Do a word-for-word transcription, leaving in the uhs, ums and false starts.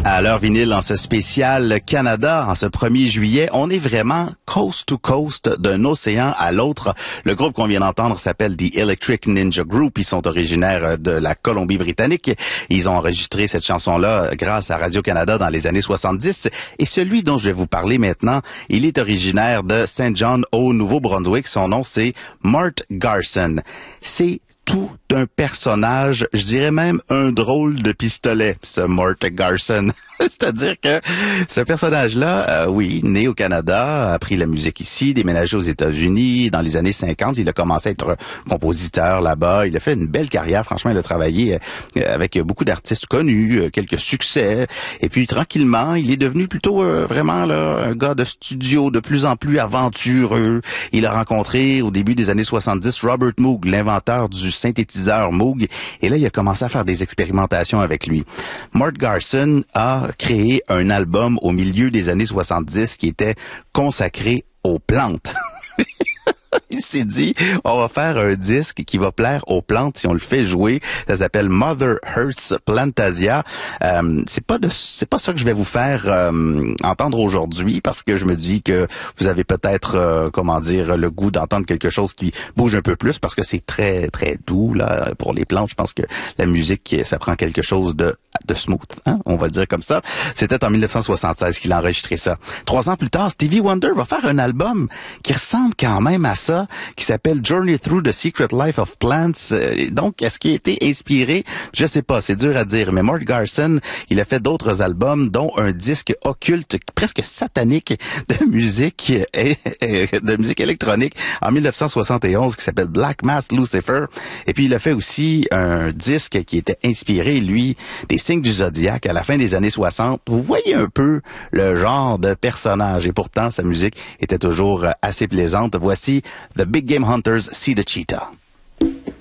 À l'heure vinyle, en ce spécial Canada, en ce premier juillet, on est vraiment coast to coast d'un océan à l'autre. Le groupe qu'on vient d'entendre s'appelle The Electric Ninja Group. Ils sont originaires de la Colombie-Britannique. Ils ont enregistré cette chanson-là grâce à Radio-Canada dans les années soixante-dix. Et celui dont je vais vous parler maintenant, il est originaire de Saint John au Nouveau-Brunswick. Son nom, c'est Mart Garson. C'est tout un personnage, je dirais même un drôle de pistolet, ce Mart Garson. C'est-à-dire que ce personnage-là, euh, oui, né au Canada, a appris la musique ici, déménagé aux États-Unis. Dans les années cinquante, il a commencé à être compositeur là-bas. Il a fait une belle carrière, franchement. Il a travaillé euh, avec beaucoup d'artistes connus, euh, quelques succès. Et puis, tranquillement, il est devenu plutôt euh, vraiment là un gars de studio, de plus en plus aventureux. Il a rencontré, au début des années soixante-dix, Robert Moog, l'inventeur du synthétiseur Moog. Et là, il a commencé à faire des expérimentations avec lui. Mart Garson a créé un album au milieu des années soixante-dix qui était consacré aux plantes. Il s'est dit, on va faire un disque qui va plaire aux plantes si on le fait jouer. Ça s'appelle Mother Earth's Plantasia. Euh, c'est pas de, c'est pas ça que je vais vous faire euh, entendre aujourd'hui parce que je me dis que vous avez peut-être, euh, comment dire, le goût d'entendre quelque chose qui bouge un peu plus parce que c'est très très doux là pour les plantes. Je pense que la musique, ça prend quelque chose de de smooth, hein? On va dire comme ça. C'était en dix-neuf cent soixante-seize qu'il a enregistré ça. Trois ans plus tard, Stevie Wonder va faire un album qui ressemble quand même à ça, qui s'appelle Journey Through the Secret Life of Plants. Donc, est-ce qu'il a été inspiré? Je sais pas, c'est dur à dire. Mais Mart Garson, il a fait d'autres albums, dont un disque occulte, presque satanique, de musique, de musique électronique en dix-neuf cent soixante et onze qui s'appelle Black Mass Lucifer. Et puis, il a fait aussi un disque qui était inspiré, lui, des signes du zodiaque à la fin des années soixante. Vous voyez un peu le genre de personnage et pourtant sa musique était toujours assez plaisante. Voici The Big Game Hunters See the Cheetah.